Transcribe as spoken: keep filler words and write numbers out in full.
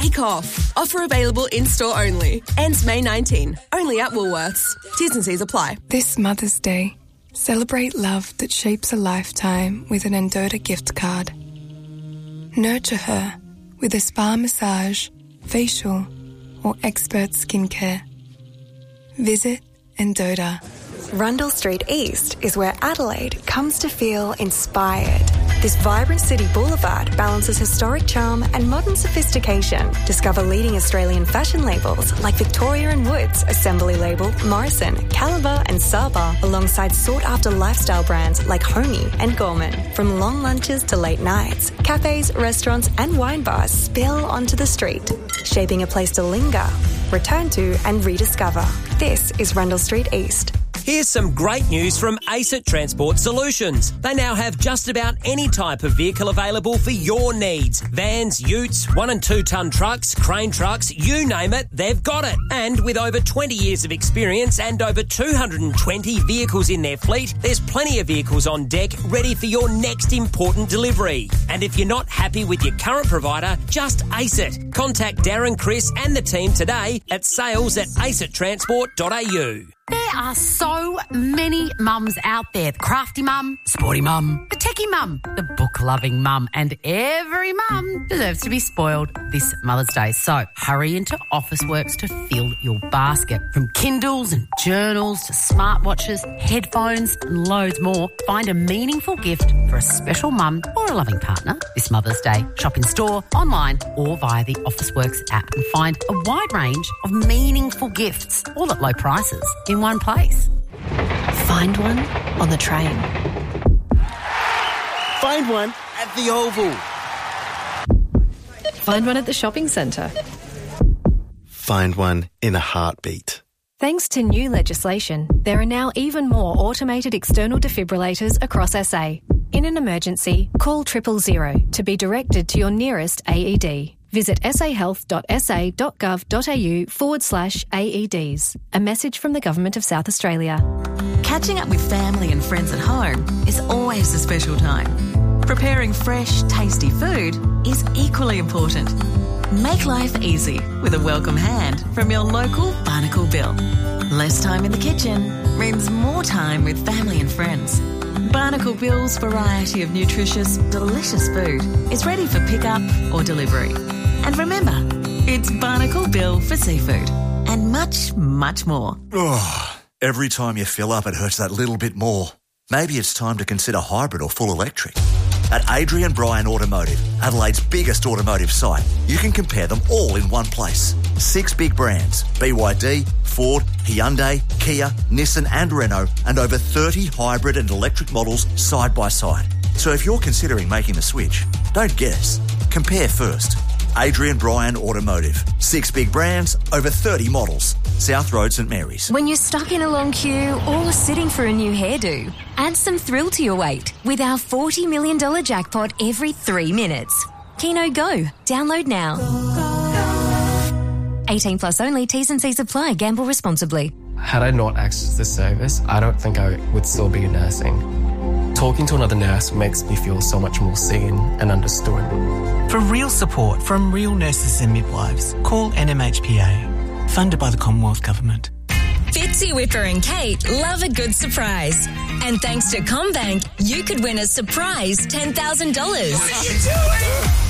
Bake Off. Offer available in-store only. Ends May nineteenth. Only at Woolworths. T's and C's apply. This Mother's Day, celebrate love that shapes a lifetime with an Endota gift card. Nurture her with a spa massage, facial, or expert skincare. Visit Endota. Rundle Street East is where Adelaide comes to feel inspired. This vibrant city boulevard balances historic charm and modern sophistication. Discover leading Australian fashion labels like Victoria and Woods, Assembly Label, Morrison, Caliber and Saba, alongside sought-after lifestyle brands like Homey and Gorman. From long lunches to late nights, cafes, restaurants and wine bars spill onto the street, shaping a place to linger, return to and rediscover. This is Rundle Street East. Here's some great news from ACET Transport Solutions. They now have just about any type of vehicle available for your needs. Vans, utes, one and two tonne trucks, crane trucks, you name it, they've got it. And with over twenty years of experience and over two hundred twenty vehicles in their fleet, there's plenty of vehicles on deck ready for your next important delivery. And if you're not happy with your current provider, just ace it. Contact Darren, Chris and the team today at sales at acet transport dot a u. There are so many mums out there. The crafty mum, sporty mum, the techie mum, the book-loving mum, and every mum deserves to be spoiled this Mother's Day. So hurry into Officeworks to fill your basket. From Kindles and journals to smartwatches, headphones and loads more, find a meaningful gift for a special mum or a loving partner this Mother's Day. Shop in store, online or via the Officeworks app and find a wide range of meaningful gifts, all at low prices in one place. Find one on the train. Find one at the Oval. Find one at the shopping centre. Find one in a heartbeat. Thanks to new legislation, there are now even more automated external defibrillators across S A. In an emergency, call triple zero to be directed to your nearest A E D. Visit sahealth.sa.gov.au forward slash AEDs. A message from the Government of South Australia. Catching up with family and friends at home is always a special time. Preparing fresh, tasty food is equally important. Make life easy with a welcome hand from your local Barnacle Bill. Less time in the kitchen means more time with family and friends. Barnacle Bill's variety of nutritious, delicious food is ready for pickup or delivery. And remember, it's Barnacle Bill for seafood and much, much more. Oh, every time you fill up, it hurts that little bit more. Maybe it's time to consider hybrid or full electric. At Adrian Bryan Automotive, Adelaide's biggest automotive site, you can compare them all in one place. Six big brands, B Y D, Ford, Hyundai, Kia, Nissan and Renault, and over thirty hybrid and electric models side by side. So if you're considering making the switch, don't guess. Compare first. Adrian Bryan Automotive. Six big brands, over thirty models. South Road, St Mary's. When you're stuck in a long queue or sitting for a new hairdo, add some thrill to your wait with our forty million dollars jackpot every three minutes. Keno Go. Download now. eighteen plus only. T's and C's apply. Gamble responsibly. Had I not accessed this service, I don't think I would still be nursing. Talking to another nurse makes me feel so much more seen and understood. For real support from real nurses and midwives, call N M H P A. Funded by the Commonwealth Government. Fitzy, Whipper and Kate love a good surprise. And thanks to CommBank, you could win a surprise ten thousand dollars. What are you doing?